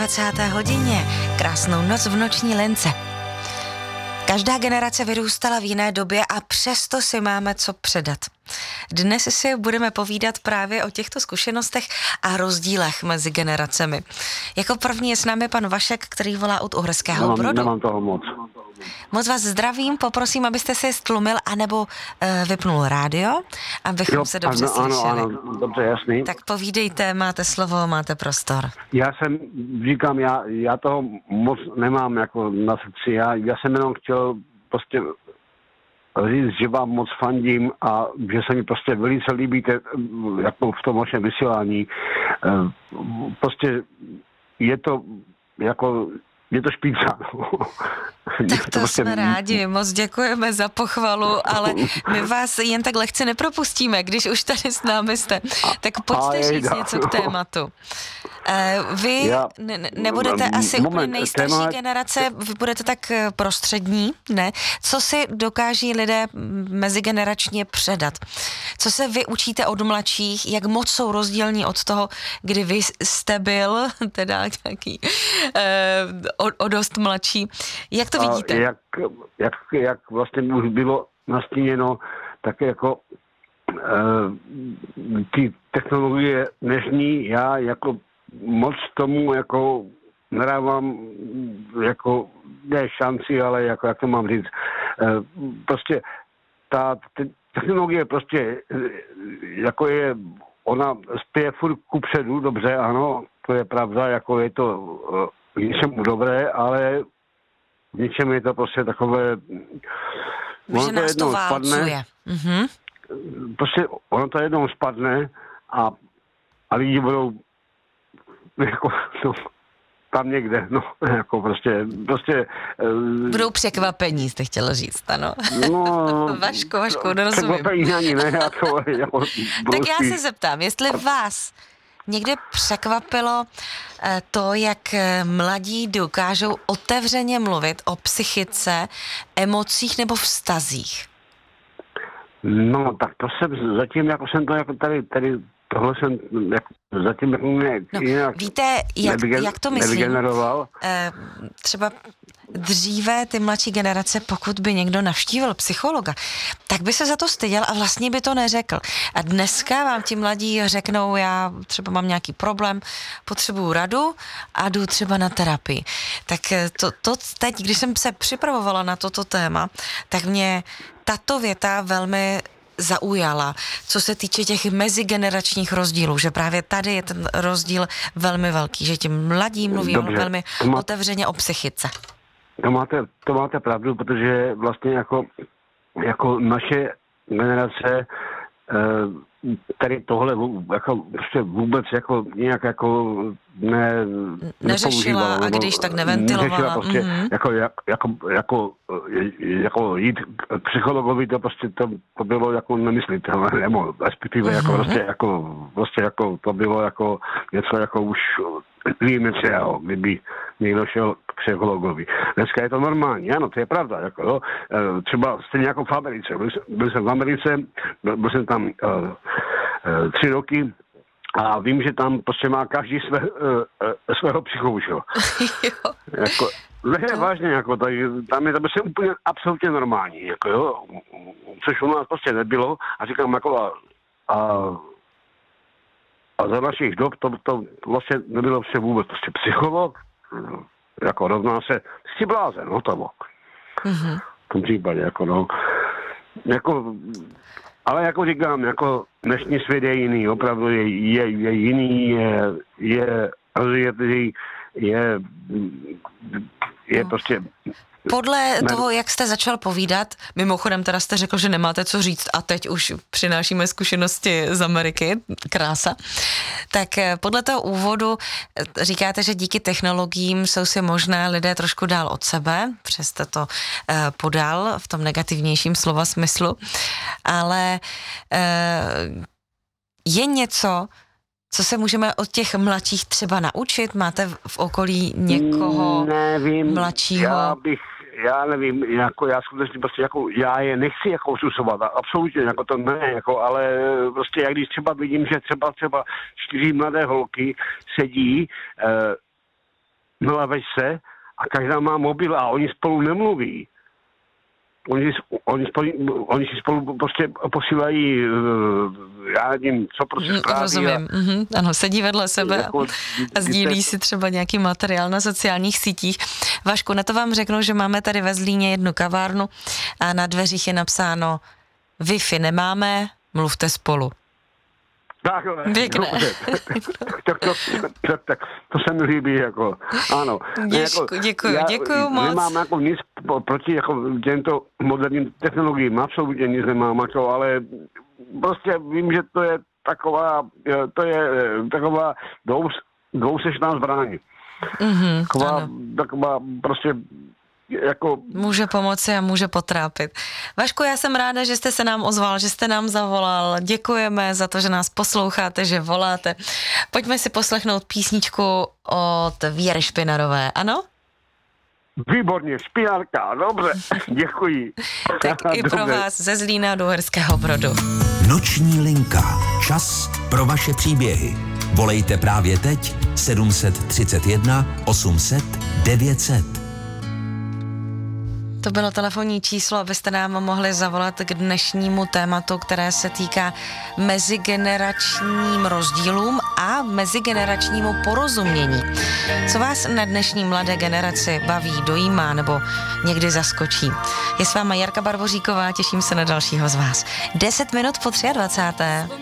21. hodině. Krásnou noc v noční lince. Každá generace vyrůstala v jiné době a přesto si máme co předat. Dnes si budeme povídat právě o těchto zkušenostech a rozdílech mezi generacemi. Jako první je s námi pan Vašek, který volá od Uherského Brodu. Nemám toho moc. Moc vás zdravím, poprosím, abyste si stlumil anebo vypnul rádio, abychom se dobře slyšeli. Ano, dobře, jasný. Tak povídejte, máte slovo, máte prostor. Já toho moc nemám jako na srdci. Já jsem jenom chtěl prostě říct, že vám moc fandím a že se mi prostě velice líbíte jako v tom vašem vysílání. Prostě je to špička. Tak to jsme rádi, moc děkujeme za pochvalu, ale my vás jen tak lehce nepropustíme, když už tady s námi jste. Tak pojďte říct něco k tématu. Vy nebudete asi úplně nejstarší generace, vy budete tak prostřední, ne? Co si dokáží lidé mezigeneračně předat? Co se vy učíte od mladších? Jak moc jsou rozdílní od toho, kdy vy jste byl, teda nějaký o dost mladší? Jak to vidíte? Jak vlastně už bylo nastíněno, tak jako ty technologie dnešní, já jako moc tomu jako nedávám jako ne šanci, ale jako jak to mám říct. Prostě ta technologie prostě jako je, ona spěje furt kupředu, dobře, ano, to je pravda, jako je to v něčemu dobré, ale v něčem je to prostě takové, že nás to válcuje. Prostě ono to jednou spadne a lidi budou jako tam někde, jako prostě budou překvapení, jste chtěl říct, ano. Vašku, nerozumím. Překvapení ani ne, jako tak já se zeptám, jestli vás někde překvapilo to, jak mladí dokážou otevřeně mluvit o psychice, emocích nebo vztazích? No, tak to jsem zatím, jako jsem to jako tady tohle jsem zatím jinak víte, jak to myslím? Třeba dříve ty mladší generace, pokud by někdo navštívil psychologa, tak by se za to styděl a vlastně by to neřekl. A dneska vám ti mladí řeknou, já třeba mám nějaký problém, potřebuju radu a jdu třeba na terapii. Tak to teď, když jsem se připravovala na toto téma, tak mě tato věta velmi zaujala, co se týče těch mezigeneračních rozdílů, že právě tady je ten rozdíl velmi velký, že ti mladí mluví velmi otevřeně o psychice. To máte pravdu, protože vlastně jako naše generace tady tohle jako prostě vůbec jako nějak jako neřešila a když tak neventilovala. Prostě jako jít k psychologovi, to prostě to bylo jako nemyslitelné, nebo respektive jako to bylo jako něco jako už výjimečného, kdyby někdo šel k psychologovi. Dneska je to normální, ano, to je pravda. Jako, jo. Třeba stejně jako v Americe. Byl jsem v Americe, byl jsem tam 3 roky a vím, že tam prostě má každý svého psychouša. Jako, ne, vážně, jako, tam je to prostě úplně absolutně normální, jako, jo, což u nás prostě nebylo a říkám, jako, a za našich dob to vlastně nebylo vše vůbec. Prostě psycholog, jako rovná se jsi blázen, hotovo. V tom případě, ale jako říkám, jako dnešní svět je jiný, opravdu je jiný, je prostě... Podle toho, jak jste začal povídat, mimochodem teda jste řekl, že nemáte co říct a teď už přinášíme zkušenosti z Ameriky, krása, tak podle toho úvodu říkáte, že díky technologiím jsou si možná lidé trošku dál od sebe, přesto to podal v tom negativnějším slova smyslu, ale je něco, co se můžeme od těch mladších třeba naučit? Máte v okolí někoho mladšího? Já nevím, jako já skutečně prostě jako já je nechci jako osusovat, absolutně jako to ne, jako, ale prostě jak když třeba vidím, že třeba 4 mladé holky sedí na lavečce a každá má mobil a oni spolu nemluví. Oni si spolu prostě posílají, já nevím, co prostě zprávy. Rozumím, ano, sedí vedle sebe jako, a sdílí si třeba nějaký materiál na sociálních sítích. Vašku, na to vám řeknu, že máme tady ve Zlíně jednu kavárnu a na dveřích je napsáno Wi-Fi nemáme, mluvte spolu. Takhle, pěkné. To se mi líbí, jako, ano. Děkuju moc. Nemám jako nic proti jako těmto moderním technologiím, absolutně nic nemám, jako, ale prostě vím, že to je taková dvousečná zbraň. Taková prostě jako... Může pomoci a může potrápit. Vašku, já jsem ráda, že jste se nám ozval, že jste nám zavolal. Děkujeme za to, že nás posloucháte, že voláte. Pojďme si poslechnout písničku od Věry Špinarové, ano? Výborně, Špinárka, dobře, děkuji. Tak i pro vás ze Zlína do Uherského Brodu. Noční linka. Čas pro vaše příběhy. Volejte právě teď 731 800 900. To bylo telefonní číslo, abyste nám mohli zavolat k dnešnímu tématu, které se týká mezigeneračním rozdílům a mezigeneračnímu porozumění. Co vás na dnešní mladé generaci baví, dojímá nebo někdy zaskočí? Je s váma Jarka Barboříková, těším se na dalšího z vás. 10 minut po 23.